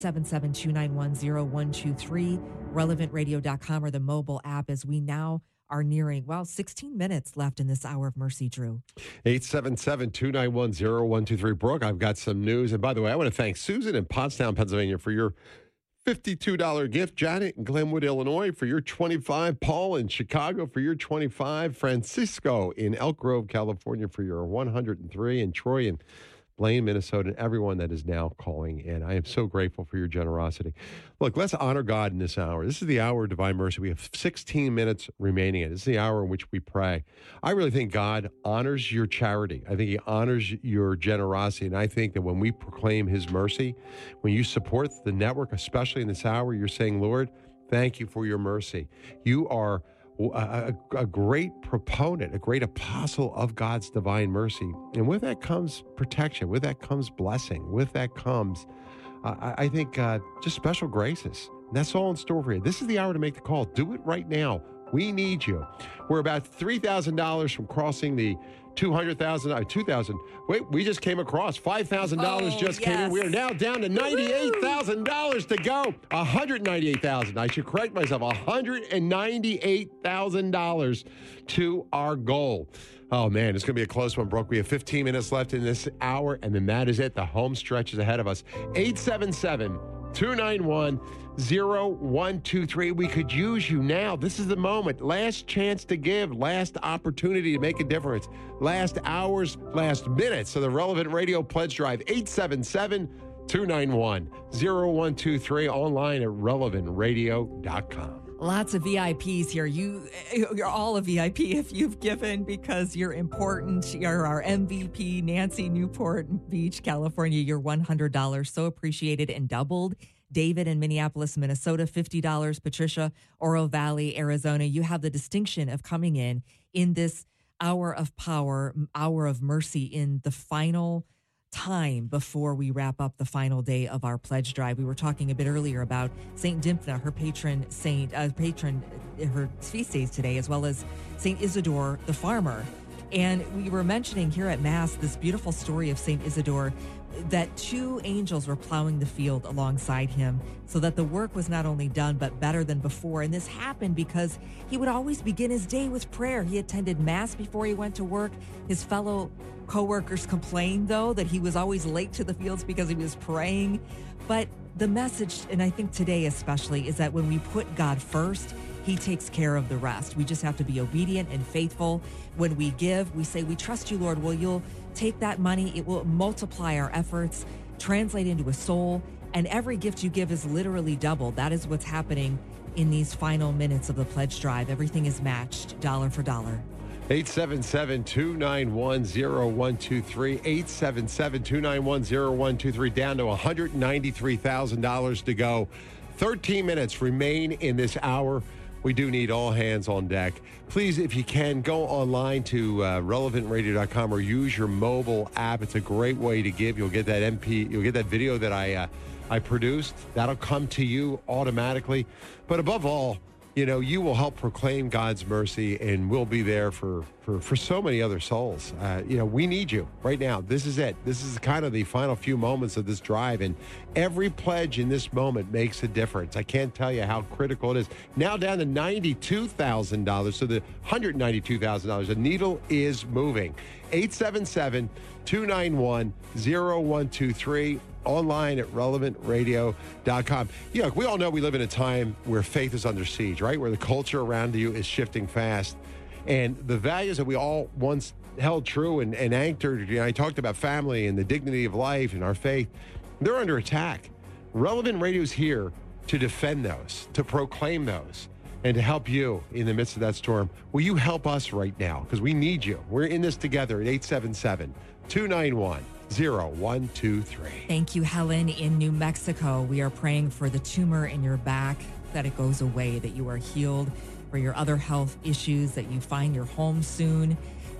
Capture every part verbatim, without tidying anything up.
seven seven, two nine one, zero one two three, relevant radio dot com, or the mobile app, as we now are nearing, well, sixteen minutes left in this hour of mercy, Drew. eight seven seven, two nine one, zero one two three. Brooke, I've got some news. And by the way, I want to thank Susan in Pottstown, Pennsylvania for your fifty-two dollars gift. Janet in Glenwood, Illinois for your twenty-five dollars. Paul in Chicago for your twenty-five dollars. Francisco in Elk Grove, California for your one hundred three dollars. And Troy in Blaine, Minnesota, and everyone that is now calling in. I am so grateful for your generosity. Look, let's honor God in this hour. This is the hour of divine mercy. We have sixteen minutes remaining. This is the hour in which we pray. I really think God honors your charity. I think he honors your generosity. And I think that when we proclaim his mercy, when you support the network, especially in this hour, you're saying, Lord, thank you for your mercy. You are A, a, a great proponent, a great apostle of God's divine mercy. And with that comes protection. With that comes blessing. With that comes, uh, I, I think, uh, just special graces. And that's all in store for you. This is the hour to make the call. Do it right now. We need you. We're about three thousand dollars from crossing the two hundred thousand dollars, uh, two thousand dollars. Wait, we just came across. five thousand dollars oh, just yes. came in. We are now down to ninety-eight thousand dollars to go. one hundred ninety-eight thousand dollars. I should correct myself. one hundred ninety-eight thousand dollars to our goal. Oh, man, it's going to be a close one, Brooke. We have fifteen minutes left in this hour, and then that is it. The home stretch is ahead of us. eight seven seven, two nine one, zero one two three. We could use you now. This is the moment. Last chance to give. Last opportunity to make a difference. Last hours, last minutes of the Relevant Radio Pledge Drive. eight seven seven, two nine one, zero one two three. Online at relevant radio dot com. Lots of V I Ps here. You, you're all a V I P if you've given, because you're important. You're our M V P, Nancy, Newport Beach, California. You're one hundred dollars. So appreciated and doubled. David in Minneapolis, Minnesota, fifty dollars. Patricia, Oro Valley, Arizona. You have the distinction of coming in in this hour of power, hour of mercy, in the final time before we wrap up the final day of our pledge drive. We were talking a bit earlier about Saint Dymphna, her patron saint, uh, patron, her feast days today, as well as Saint Isidore the farmer. And we were mentioning here at Mass this beautiful story of Saint Isidore, that two angels were plowing the field alongside him so that the work was not only done, but better than before. And this happened because he would always begin his day with prayer. He attended Mass before he went to work. His fellow co-workers complained, though, that he was always late to the fields because he was praying. But the message, and I think today especially, is that when we put God first, he takes care of the rest. We just have to be obedient and faithful. When we give, we say, we trust you, Lord. Well, you'll take that money. It will multiply our efforts, translate into a soul. And every gift you give is literally doubled. That is what's happening in these final minutes of the pledge drive. Everything is matched dollar for dollar. eight seven seven, two nine one, zero one two three. eight seven seven, two nine one, zero one two three. Down to one hundred ninety-three thousand dollars to go. thirteen minutes remain in this hour. We do need all hands on deck. Please, if you can, go online to uh, relevant radio dot com or use your mobile app. It's a great way to give. You'll get that M P, you'll get that video that I uh, I produced. That'll come to you automatically. But above all, you know, you will help proclaim God's mercy, and we'll be there for, for, for so many other souls. Uh, you know, we need you right now. This is it. This is kind of the final few moments of this drive, and every pledge in this moment makes a difference. I can't tell you how critical it is. Now down to ninety-two thousand dollars, so the one hundred ninety-two thousand dollars. The needle is moving. eight seven seven, two nine one, zero one two three. Online at relevant radio dot com. Yeah, we all know we live in a time where faith is under siege, right? Where the culture around you is shifting fast. And the values that we all once held true and, and anchored, you know, I talked about family and the dignity of life and our faith, they're under attack. Relevant Radio is here to defend those, to proclaim those, and to help you in the midst of that storm. Will you help us right now? Because we need you. We're in this together at eight seven seven, two nine one, zero one two three. Thank you, Helen, in New Mexico. We are praying for the tumor in your back, that it goes away, that you are healed, for your other health issues, that you find your home soon.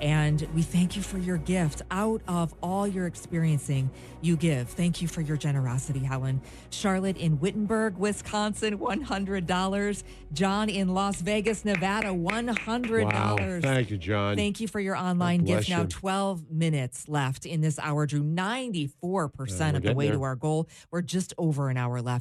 And we thank you for your gift. Out of all you're experiencing, you give. Thank you for your generosity, Helen. Charlotte in Wittenberg, Wisconsin, one hundred dollars. John in Las Vegas, Nevada, one hundred dollars. Wow. Thank you, John. Thank you for your online God bless gift. Now, you. twelve minutes left in this hour, Drew. ninety-four percent Uh, we're of the getting way there. to our goal. We're just over an hour left.